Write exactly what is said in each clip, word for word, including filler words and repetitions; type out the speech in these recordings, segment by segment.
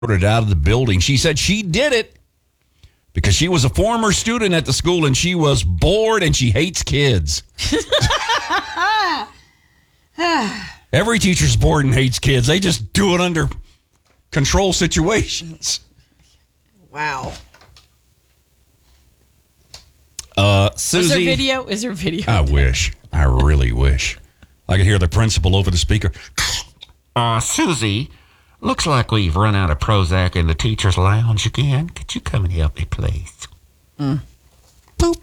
It out of the building. She said she did it because she was a former student at the school and she was bored and she hates kids. Every teacher's bored and hates kids. They just do it under control situations. Wow. Uh, Susie. Is there video? Is there video? I wish. I really wish. I could hear the principal over the speaker. Uh, Susie. Looks like we've run out of Prozac in the teacher's lounge again. Could you come and help me, please? Mm. Boop.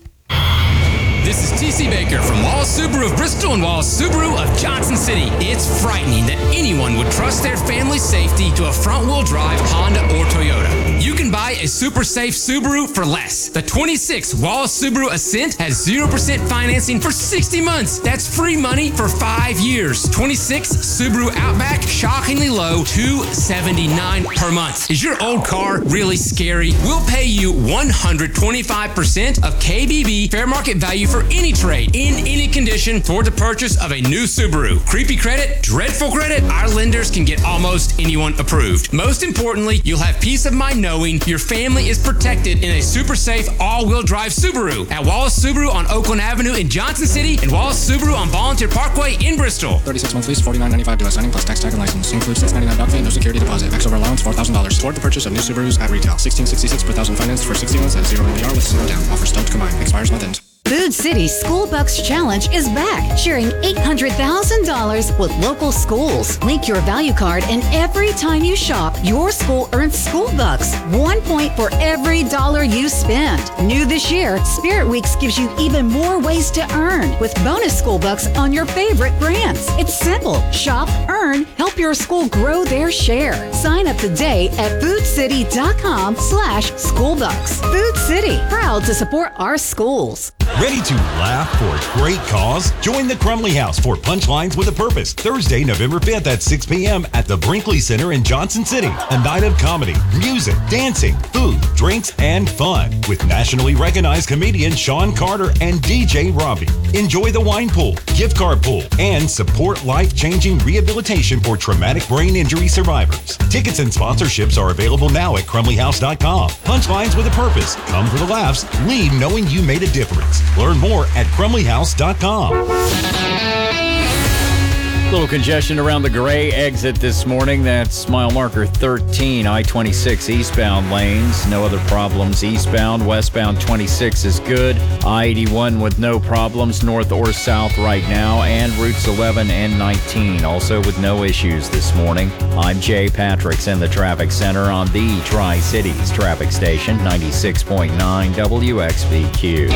This is T C Baker from Wallace Subaru of Bristol and Wallace Subaru of Johnson City. It's frightening that anyone would trust their family's safety to a front-wheel drive Honda or Toyota. You can buy a super safe Subaru for less. The twenty-six Wallace Subaru Ascent has zero percent financing for sixty months. That's free money for five years. twenty-six Subaru Outback, shockingly low, two seventy-nine per month. Is your old car really scary? We'll pay you one hundred twenty-five percent of K B B fair market value for any trade, in any condition, toward the purchase of a new Subaru. Creepy credit? Dreadful credit? Our lenders can get almost anyone approved. Most importantly, you'll have peace of mind knowing your family is protected in a super safe all-wheel drive Subaru. At Wallace Subaru on Oakland Avenue in Johnson City and Wallace Subaru on Volunteer Parkway in Bristol. thirty-six month lease, forty-nine ninety-five dealer signing plus tax tag and license. Includes six ninety-nine doc fee, no security deposit. Max over allowance four thousand dollars. Toward the purchase of new Subarus at retail. sixteen sixty-six per thousand financed for sixty months at zero A P R with zero down. Offers don't combine. Expires month end. Food City School Bucks Challenge is back, sharing eight hundred thousand dollars with local schools. Link your value card, and every time you shop, your school earns school bucks. One point for every dollar you spend. New this year, Spirit Weeks gives you even more ways to earn with bonus school bucks on your favorite brands. It's simple. Shop, earn, help your school grow their share. Sign up today at foodcity.com slash schoolbucks. Food City, proud to support our schools. Ready to laugh for a great cause? Join the Crumley House for Punchlines with a Purpose, Thursday, November fifth at six p.m. at the Brinkley Center in Johnson City. A night of comedy, music, dancing, food, drinks, and fun with nationally recognized comedian Sean Carter and D J Robbie. Enjoy the wine pool, gift card pool, and support life-changing rehabilitation for traumatic brain injury survivors. Tickets and sponsorships are available now at crumley house dot com. Punchlines with a Purpose. Come for the laughs. Leave knowing you made a difference. Learn more at crumley house dot com. Little congestion around the Gray exit this morning. That's mile marker thirteen, I twenty-six eastbound lanes. No other problems eastbound. Westbound twenty-six is good. I eighty-one with no problems north or south right now. And routes eleven and nineteen also with no issues this morning. I'm Jay Patrick's in the traffic center on the Tri-Cities traffic station, ninety-six point nine W X V Q.